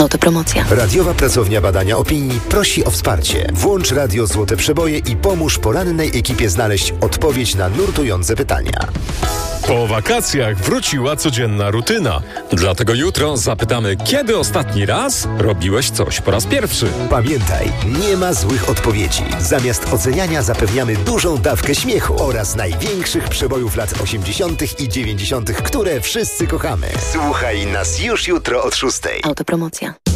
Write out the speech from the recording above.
Autopromocja. Radiowa Pracownia Badania Opinii prosi o wsparcie. Włącz Radio Złote Przeboje i pomóż porannej ekipie znaleźć odpowiedź na nurtujące pytania. Po wakacjach wróciła codzienna rutyna. Dlatego jutro zapytamy, kiedy ostatni raz robiłeś coś po raz pierwszy. Pamiętaj, nie ma złych odpowiedzi. Zamiast oceniania zapewniamy dużą dawkę śmiechu oraz największych przebojów lat 80. i 90., które wszyscy kochamy. Słuchaj nas już jutro od 6:00. Autopromocja.